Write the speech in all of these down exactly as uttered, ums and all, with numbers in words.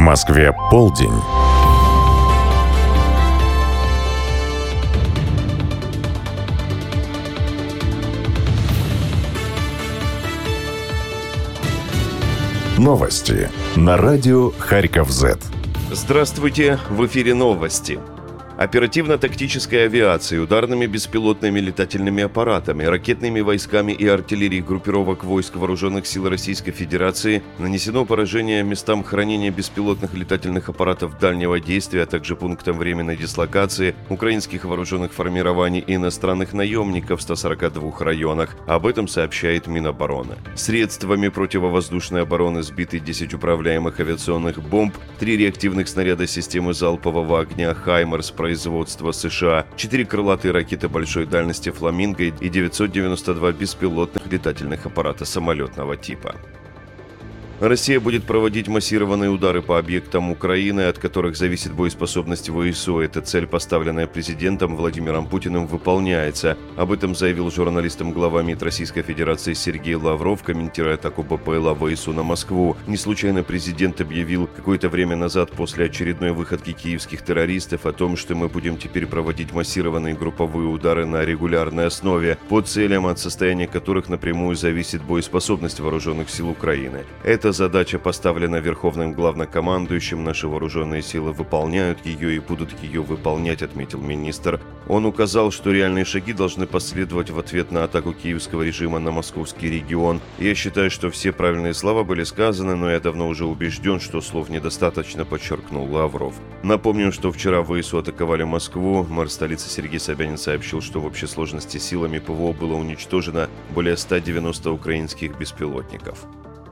Москве полдень. Новости на радио Харьков-Зет. Здравствуйте, в эфире новости. Оперативно-тактической авиацией, ударными беспилотными летательными аппаратами, ракетными войсками и артиллерией группировок войск Вооруженных сил Российской Федерации нанесено поражение местам хранения беспилотных летательных аппаратов дальнего действия, а также пунктам временной дислокации украинских вооруженных формирований и иностранных наемников в ста сорока двух районах. Об этом сообщает Минобороны. Средствами противовоздушной обороны сбиты десять управляемых авиационных бомб, три реактивных снаряда системы залпового огня «Хаймерс» производства США, четыре крылатые ракеты большой дальности «Фламинго» и девятьсот девяносто два беспилотных летательных аппарата самолетного типа. Россия будет проводить массированные удары по объектам Украины, от которых зависит боеспособность ВСУ. Эта цель, поставленная президентом Владимиром Путиным, выполняется. Об этом заявил журналистам глава МИД Российской Федерации Сергей Лавров, комментируя атаку БПЛА ВСУ на Москву. Не случайно президент объявил какое-то время назад после очередной выходки киевских террористов о том, что мы будем теперь проводить массированные групповые удары на регулярной основе, по целям, от состояния которых напрямую зависит боеспособность вооруженных сил Украины. Это Эта задача поставлена Верховным главнокомандующим. Наши вооруженные силы выполняют ее и будут ее выполнять, отметил министр. Он указал, что реальные шаги должны последовать в ответ на атаку киевского режима на московский регион. Я считаю, что все правильные слова были сказаны, но я давно уже убежден, что слов недостаточно, подчеркнул Лавров. Напомним, что вчера ВСУ атаковали Москву. Мэр столицы Сергей Собянин сообщил, что в общей сложности силами ПВО было уничтожено более ста девяноста украинских беспилотников.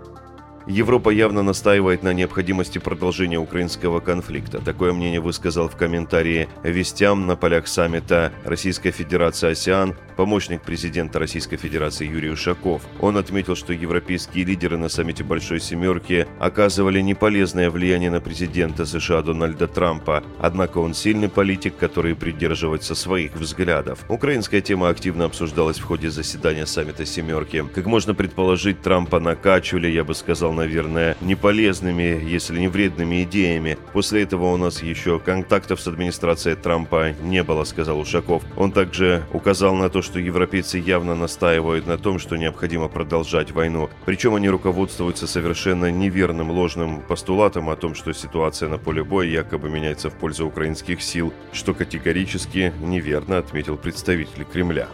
Европа явно настаивает на необходимости продолжения украинского конфликта. Такое мнение высказал в комментарии «Вестям» на полях саммита Российской Федерации «АСЕАН» помощник президента Российской Федерации Юрий Ушаков. Он отметил, что европейские лидеры на саммите Большой Семерки оказывали неполезное влияние на президента США Дональда Трампа. Однако он сильный политик, который придерживается своих взглядов. Украинская тема активно обсуждалась в ходе заседания саммита Семерки. Как можно предположить, Трампа накачивали, я бы сказал, наверное, неполезными, если не вредными идеями. После этого у нас еще контактов с администрацией Трампа не было, сказал Ушаков. Он также указал на то, что европейцы явно настаивают на том, что необходимо продолжать войну. Причем они руководствуются совершенно неверным ложным постулатом о том, что ситуация на поле боя якобы меняется в пользу украинских сил, что категорически неверно, отметил представитель Кремля.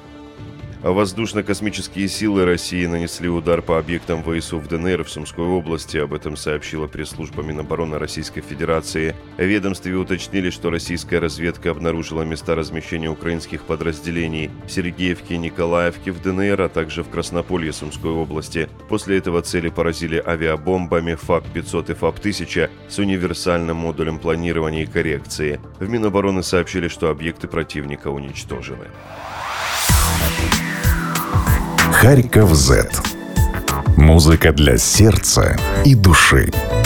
Воздушно-космические силы России нанесли удар по объектам ВСУ в ДНР в Сумской области. Об этом сообщила пресс-служба Минобороны Российской Федерации. В ведомстве уточнили, что российская разведка обнаружила места размещения украинских подразделений в Сергеевке и Николаевке в ДНР, а также в Краснополье Сумской области. После этого цели поразили авиабомбами ФАП пятьсот и ФАП тысяча с универсальным модулем планирования и коррекции. В Минобороны сообщили, что объекты противника уничтожены. Харьков-Зет. Музыка для сердца и души.